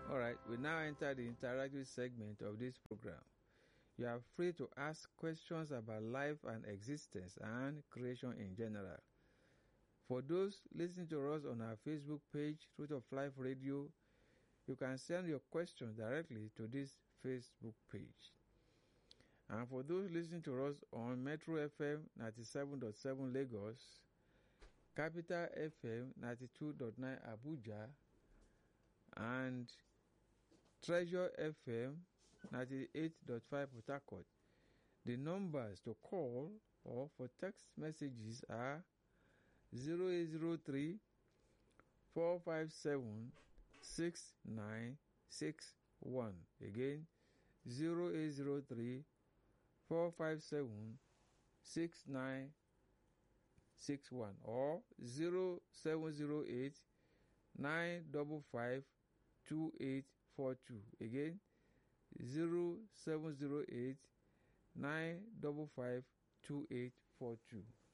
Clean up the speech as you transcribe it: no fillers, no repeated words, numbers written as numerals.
All right, we now enter the interactive segment of this program. You are free to ask questions about life and existence and creation in general. For those listening to us on our Facebook page, Truth of Life Radio, you can send your questions directly to this Facebook page. And for those listening to us on Metro FM 97.7 Lagos, Capital FM 92.9 Abuja, and Treasure FM 98.5 Port Harcourt, the numbers to call or for text messages are 0803 457 6961. Again, 0803 457 6961 or 0708 955 2842. Again, 0708 955 2842.